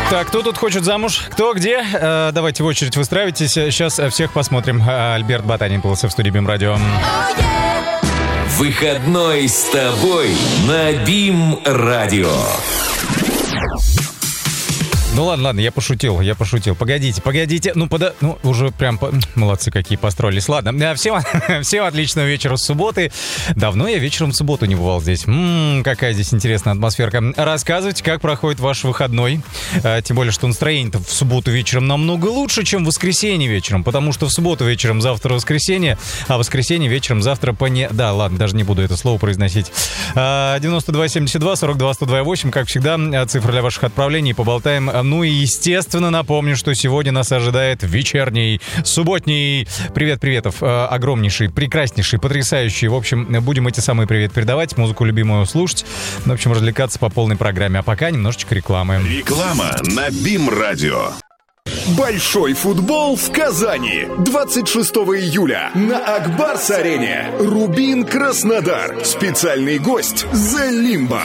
Так, кто тут хочет замуж? Кто где? Давайте в очередь выстраивайтесь. Сейчас всех посмотрим. Альберт Ботанин был в студии БИМ-радио. Выходной с тобой на БИМ-радио. Ну ладно, я пошутил. Погодите. Ну, уже прям молодцы какие построились. Ладно, всем отличного вечера с субботы. Давно я вечером в субботу не бывал здесь. Какая здесь интересная атмосферка. Рассказывайте, как проходит ваш выходной. Тем более, что настроение-то в субботу вечером намного лучше, чем в воскресенье вечером. Потому что в субботу вечером завтра воскресенье, а в воскресенье вечером завтра Да, ладно, даже не буду это слово произносить. 9272 42 128, как всегда, цифры для ваших отправлений. Поболтаем. Ну и, естественно, напомню, что сегодня нас ожидает вечерний, субботний привет-приветов. Огромнейший, прекраснейший, потрясающий. В общем, будем эти самые привет передавать, музыку любимую слушать. В общем, развлекаться по полной программе. А пока немножечко рекламы. Реклама на БИМ-радио. Большой футбол в Казани. 26 июля на Акбарс-арене. Рубин Краснодар. Специальный гость The Limbo.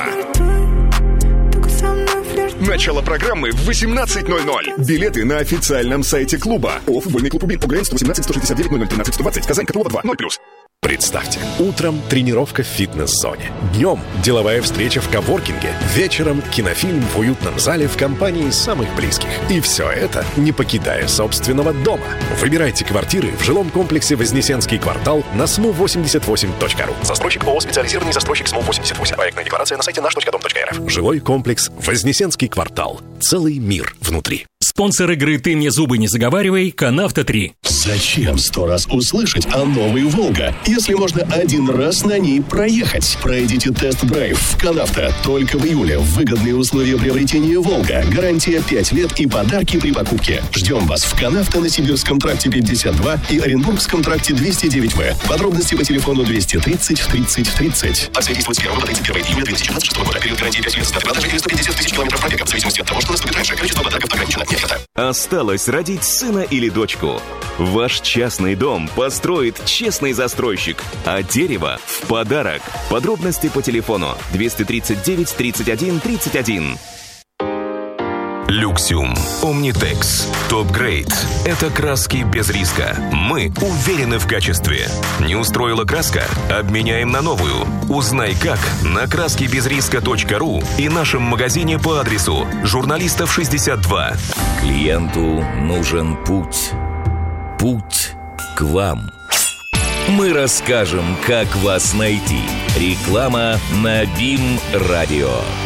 Начало программы в 18:00. Билеты на официальном сайте клуба. О, футбольный клуб Рубин. ОГРН 118 169 0013 120. Казань, Котелова 2, 0+. Представьте, утром тренировка в фитнес-зоне. Днем деловая встреча в коворкинге. Вечером кинофильм в уютном зале в компании самых близких. И все это не покидая собственного дома. Выбирайте квартиры в жилом комплексе Вознесенский квартал на smu88.ru. Застройщик ООО «Специализированный застройщик СМУ-88». Проектная декларация на сайте наш.дом.рф. Жилой комплекс Вознесенский квартал. Целый мир внутри. Спонсор игры «Ты мне зубы не заговаривай» «Канавто 3». Зачем 100 раз услышать о новой «Волга», если можно один раз на ней проехать? Пройдите тест-драйв в «Канавто». Только в июле. Выгодные условия приобретения «Волга». Гарантия 5 лет и подарки при покупке. Ждем вас в «Канавто» на Сибирском тракте 52 и Оренбургском тракте 209В. Подробности по телефону 230 30 30. Акция действует с 1 по 31 июня 2026 года. Период гарантии 5 лет с даты продажи или 150 тысяч километров пробега. В зависимости от того, что наступит раньше. Количество подарков ограничено. Осталось родить сына или дочку. Ваш частный дом построит честный застройщик, а дерево в подарок. Подробности по телефону 239 31 31. Люксиум, Omnitex, Top-Grade – это краски без риска. Мы уверены в качестве. Не устроила краска? Обменяем на новую. Узнай как на краскибезриска.ру и нашем магазине по адресу Журналистов 62. Клиенту нужен путь. Путь к вам. Мы расскажем, как вас найти. Реклама на БИМ-радио.